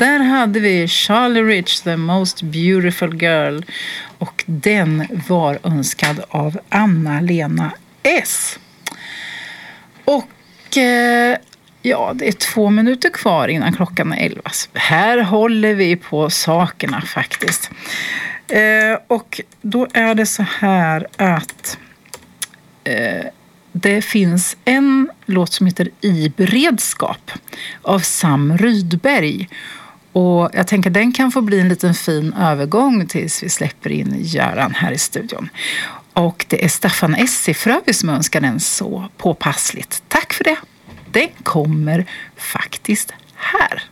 där hade vi Charlie Rich, The Most Beautiful Girl. Och den var önskad av Anna-Lena S. Och ja, det är 2 minuter kvar innan klockan är 11. Här håller vi på sakerna faktiskt. Och då är det så här att det finns en låt som heter I beredskap av Sam Rydberg. Och jag tänker den kan få bli en liten fin övergång tills vi släpper in Göran här i studion. Och det är Staffan S. i Fröby som önskar den så påpassligt. Tack för det. Den kommer faktiskt här.